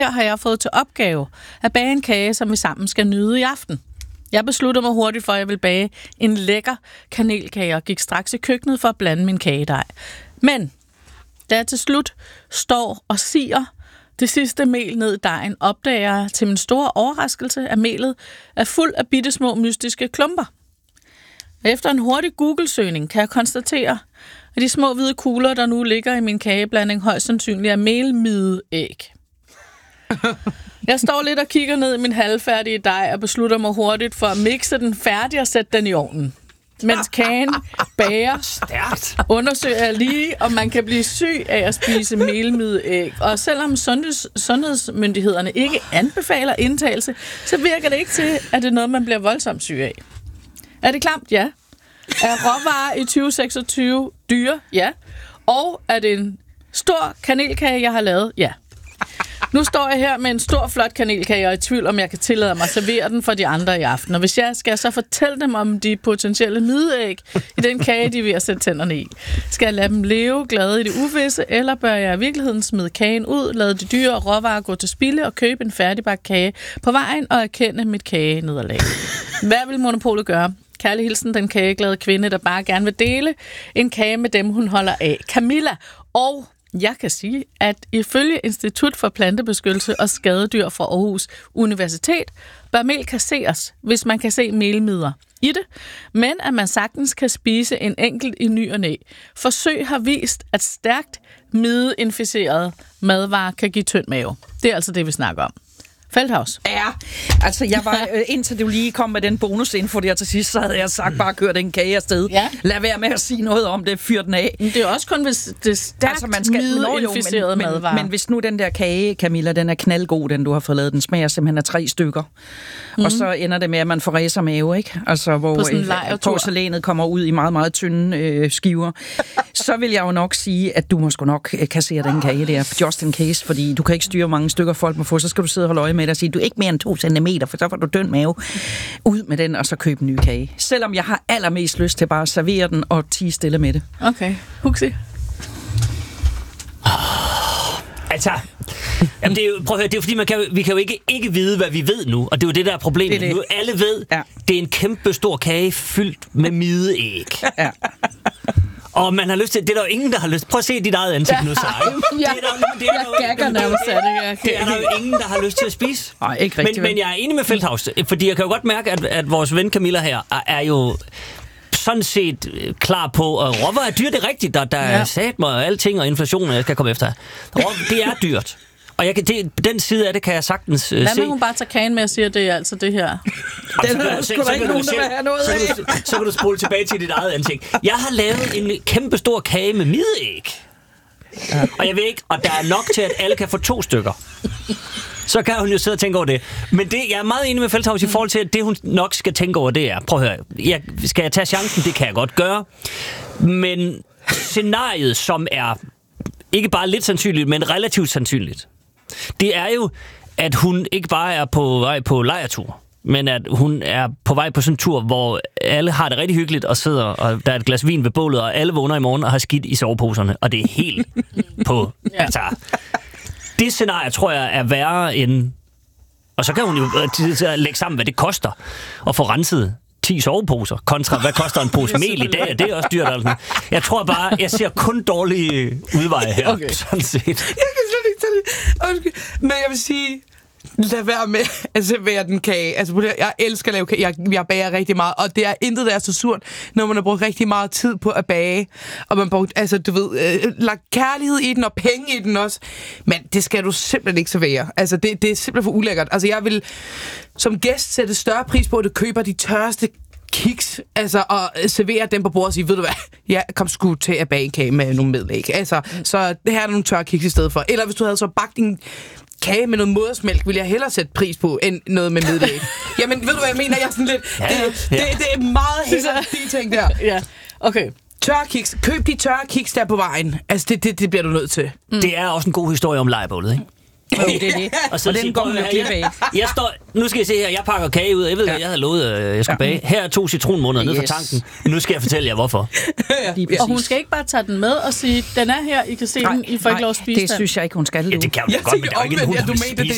Her har jeg fået til opgave at bage en kage, som vi sammen skal nyde i aften. Jeg besluttede mig hurtigt for, at jeg ville bage en lækker kanelkage og gik straks i køkkenet for at blande min kagedej. Men da jeg til slut står og sier det sidste mel ned i dejen, opdager jeg til min store overraskelse, at melet er fuld af bittesmå mystiske klumper. Efter en hurtig Google-søgning kan jeg konstatere, at de små hvide kugler, der nu ligger i min kageblanding, højst sandsynligt er melmideæg. Jeg står lidt og kigger ned i min halvfærdige dej og beslutter mig hurtigt for at mixe den færdig og sætte den i ovnen. Mens kagen bager, Stærkt. undersøger jeg lige, om man kan blive syg af at spise melmideæg. Og selvom sundhedsmyndighederne ikke anbefaler indtagelse, så virker det ikke til, at det er noget, man bliver voldsomt syg af. Er det klamt? Ja. Er råvarer i 2026 dyre? Ja. Og er det en stor kanelkage, jeg har lavet? Ja. Nu står jeg her med en stor, flot kanelkage, og er i tvivl, om jeg kan tillade mig at servere den for de andre i aften. Og hvis jeg skal så fortælle dem om de potentielle mideæg i den kage, de er ved at sætte tænderne i. Skal jeg lade dem leve glade i det uvisse, eller bør jeg i virkeligheden smide kagen ud, lade de dyre råvarer gå til spilde og købe en færdigbagt kage på vejen og erkende mit kagenederlag? Hvad vil Monopolet gøre? Kærlig hilsen, den kageglade kvinde, der bare gerne vil dele en kage med dem, hun holder af. Camilla. Og jeg kan sige, at ifølge Institut for Plantebeskyttelse og Skadedyr fra Aarhus Universitet, bør mel kasseres, hvis man kan se melmider i det, men at man sagtens kan spise en enkelt i ny og næ. Forsøg har vist, at stærkt mideinficerede madvarer kan give tynd mave. Det er altså det, vi snakker om. Feldhaus. Ja, altså jeg var, indtil du lige kom med den bonusinfo der til sidst, så havde jeg sagt bare kør den kage afsted. Ja. Lad være med at sige noget om det, fyr den af. Men det er også kun, hvis det er stærkt midinficerede madvarer. Men hvis nu den der kage, Camilla, den er knaldgod, den du har fået lavet, den smager simpelthen af 3 stykker. Og så ender det med, at man får ræser mave, ikke? Altså hvor porcelænet kommer ud i meget, meget tynde skiver. Så vil jeg jo nok sige, at du må sgu nok kassere den kage der, just in case, fordi du kan ikke styre, hvor mange stykker folk må få, så skal du sidde og holde øje med det og sige, du er ikke mere end 2 centimeter, for så får du tynd mave. Ud med den, og så køb en ny kage. Selvom jeg har allermest lyst til bare at servere den og tie stille med det. Okay. Huxi? Altså, jamen det er jo, prøv at høre, det er jo fordi, vi kan jo ikke vide, hvad vi ved nu, og det er jo det, der er problemet. Nu alle ved, det er en kæmpe stor kage fyldt med mideæg. Ja. Og man har lyst til, det er der jo ingen, der har lyst. Prøv at se dit eget ansigt nu, Sara. Det er der jo ingen, der har lyst til at spise. Nej, ikke rigtigt. Men jeg er enig med Feldhaus, fordi jeg kan jo godt mærke, at vores ven Camilla her er jo sådan set klar på, at råvarer er dyrt, det er rigtigt. Der er satmer og alting, og inflation, og jeg skal komme efter. Det er dyrt. Og den side af det kan jeg sagtens se. Hvad med hun bare tager kagen med og siger, det er altså det her? Så kan du spole tilbage til dit eget ansigt. Jeg har lavet en kæmpe stor kage med mideæg. Og jeg ved ikke, og der er nok til, at alle kan få 2 stykker. Så kan hun jo sidde og tænke over det. Men jeg er meget enig med Feldhaus i forhold til, at det hun nok skal tænke over, det er, prøv at høre, skal jeg tage chancen? Det kan jeg godt gøre. Men scenariet, som er ikke bare lidt sandsynligt, men relativt sandsynligt, det er jo, at hun ikke bare er på vej på lejretur, men at hun er på vej på sådan en tur, hvor alle har det rigtig hyggeligt og sidder, og der er et glas vin ved bålet, og alle vågner i morgen og har skidt i soveposerne, og det er helt på... Altså, det scenarie, tror jeg, er værre end... Og så kan hun jo lægge sammen, hvad det koster at få renset 10 soveposer, kontra hvad koster en pose mel i dag, det er også dyrt. Altså. Jeg tror bare, jeg ser kun dårlige udveje her, sådan set. Jeg kan slet ikke tage det. Men jeg vil sige, lad være med at servere den kage. Altså, jeg elsker at lave kage. Jeg bager rigtig meget, og det er intet, der er så surt, når man har brugt rigtig meget tid på at bage, og man brugt, altså, du ved, lagt kærlighed i den og penge i den også. Men det skal du simpelthen ikke servere. Altså, det er simpelthen for ulækkert. Altså, jeg vil som gæst sætte større pris på, at du køber de tørreste kiks, altså, og servere dem på bordet og sige, ved du hvad, jeg kom sgu til at bage en kage med nogle medlæg. Altså, så det her er nogle tørre kiks i stedet for. Eller hvis du havde så bagt en kage med noget modersmælk, ville jeg hellere sætte pris på, end noget med medlæg. Jamen, ved du hvad jeg mener? Jeg er sådan lidt... Det er meget hellere de ting der. Ja, okay. Tørre kiks. Køb de tørre kiks der på vejen. Altså, det bliver du nødt til. Det er også en god historie om lejrebålet, ikke? Det er det. Og så den går med glip af. Nu skal I se her, jeg pakker kage ud. Jeg ved, jeg havde lovet, jeg skulle bage. Her er 2 citronmåneder ned fra tanken. Nu skal jeg fortælle jer, hvorfor. Og hun skal ikke bare tage den med og sige, den er her, I kan se den, I får ikke lov at spise den. Det synes jeg ikke, hun skal. Ja, det kan hun godt, men der er ikke en hund, der vil spise